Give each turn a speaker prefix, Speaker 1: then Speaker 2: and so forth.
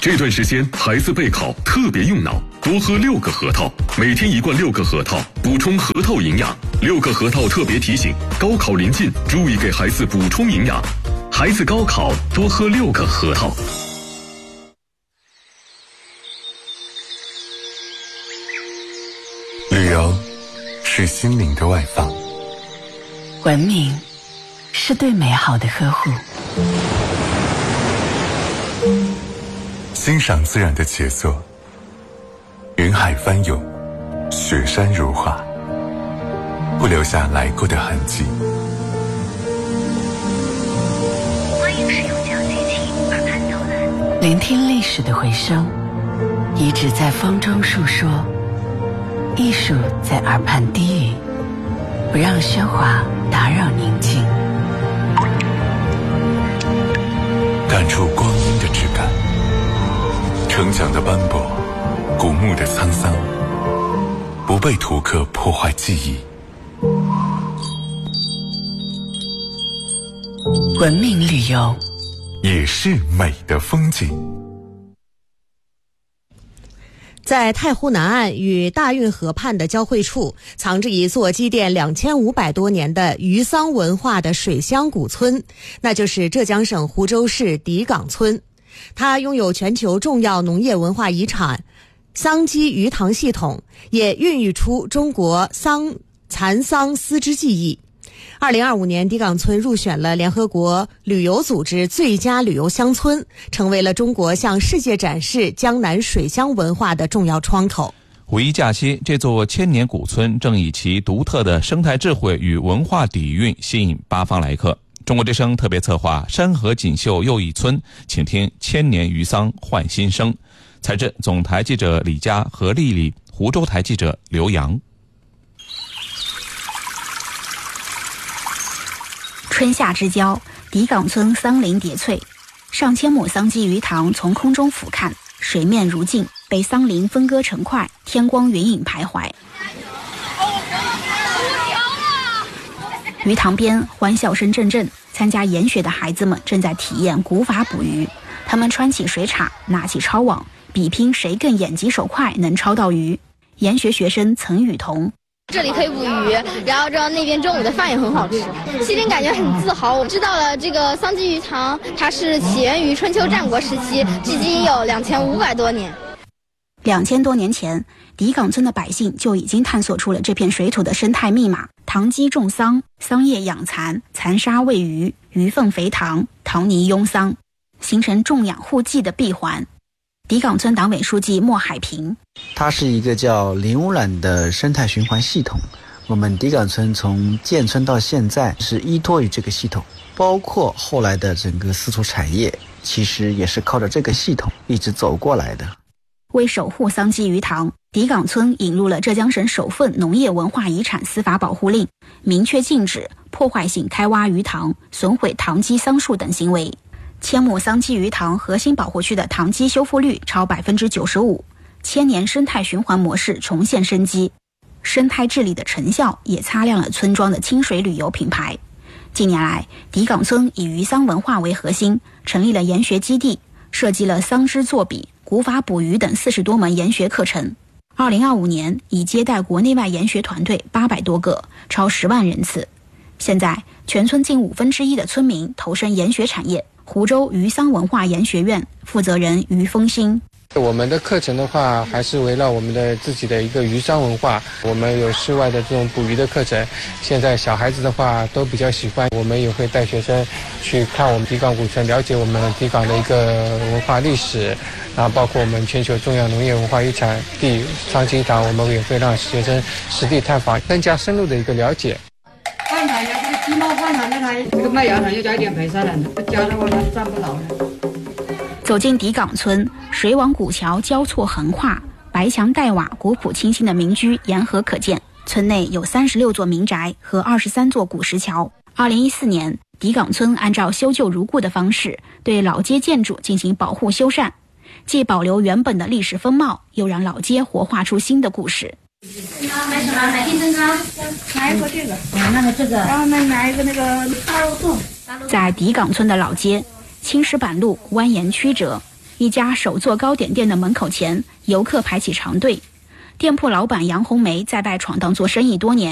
Speaker 1: 这段时间孩子备考特别用脑，多喝6个核桃，每天1罐6个核桃，补充核桃营养。6个核桃特别提醒：高考临近，注意给孩子补充营养。孩子高考多喝6个核桃。
Speaker 2: 旅游是心灵的外放，
Speaker 3: 文明是对美好的呵护。
Speaker 2: 欣赏自然的杰作，云海翻涌，雪山如画，不留下来过的痕迹。
Speaker 3: 欢迎使用脚机器耳畔导览，聆听历史的回声，遗址在风中述说，艺术在耳畔低语，不让喧哗打扰宁静，
Speaker 2: 感触光阴的质感，城墙的斑驳，古墓的沧桑，不被图刻破坏记忆。
Speaker 3: 文明旅游
Speaker 2: 也是美的风景。
Speaker 4: 在太湖南岸与大运河畔的交汇处，藏着一座积淀2500多年的渔桑文化的水乡古村，那就是浙江省湖州市底岗村。它拥有全球重要农业文化遗产桑基鱼塘系统，也孕育出中国蚕桑丝织技艺。2025年，底岗村入选了联合国旅游组织最佳旅游乡村，成为了中国向世界展示江南水乡文化的重要窗口。
Speaker 5: 五一假期，这座千年古村正以其独特的生态智慧与文化底蕴吸引八方来客。中国之声特别策划山河锦绣又一村，请听千年渔桑焕新生。采制总台记者李佳和丽丽，湖州台记者刘洋。
Speaker 6: 春夏之交，底岗村桑林叠翠，上千亩桑基鱼塘从空中俯瞰，水面如镜，被桑林分割成块，天光云影徘徊。鱼塘边欢笑声阵阵，参加研学的孩子们正在体验古法捕鱼。他们穿起水叉，拿起抄网，比拼谁更眼疾手快，能抄到鱼。研学学生岑雨桐。
Speaker 7: 这里可以捕鱼，然后那边中午的饭也很好吃，心里感觉很自豪。我知道了这个桑基鱼塘，它是起源于春秋战国时期，距今有2500多年。
Speaker 6: 2000多年前，底岗村的百姓就已经探索出了这片水土的生态密码：塘基种桑，桑叶养蚕，蚕沙喂鱼，鱼粪肥塘，塘泥拥桑，形成种养护季的闭环。底岗村党委书记莫海平，
Speaker 8: 它是一个叫零污染的生态循环系统。我们底岗村从建村到现在是依托于这个系统，包括后来的整个丝绸产业，其实也是靠着这个系统一直走过来的。
Speaker 6: 为守护桑基鱼塘，底岗村引入了浙江省首份农业文化遗产司法保护令，明确禁止破坏性开挖鱼塘、损毁塘基桑树等行为。千亩桑基鱼塘核心保护区的塘基修复率超 95%， 千年生态循环模式重现生机，生态治理的成效也擦亮了村庄的清水旅游品牌。近年来，底岗村以渔桑文化为核心，成立了研学基地，设计了桑织作笔、古法捕鱼等40多门研学课程。2025年已接待国内外研学团队800多个，超10万人次。现在，全村近1/5的村民投身研学产业。湖州渔桑文化研学院负责人于峰兴，
Speaker 9: 我们的课程的话，还是围绕我们的自己的一个渔桑文化。我们有室外的这种捕鱼的课程，现在小孩子的话都比较喜欢。我们也会带学生去看我们底岗古村，了解我们底岗的一个文化历史，然后包括我们全球重要农业文化遗产地桑基鱼塘，我们也会让学生实地探访，更加深入的一个了解。
Speaker 10: 换台这个鸡毛换台，它这个麦芽糖又加一点白砂糖，加的话它站不牢了。
Speaker 6: 走进底岗村，水网古桥交错横跨，白墙黛瓦、古朴清新的民居沿河可见。村内有36座民宅和23座古石桥。2014年，底岗村按照修旧如故的方式，对老街建筑进行保护修缮，既保留原本的历史风貌，又让老街活化出新的故事。
Speaker 10: 买什么？买金针汤，买一个这个，那个这个，然后买一个那个大肉粽。
Speaker 6: 在底岗村的老街，青石板路蜿蜒曲折， 一家手做糕点店的门口前，游客排起长队。店铺老板杨红梅在外闯荡做生意多年，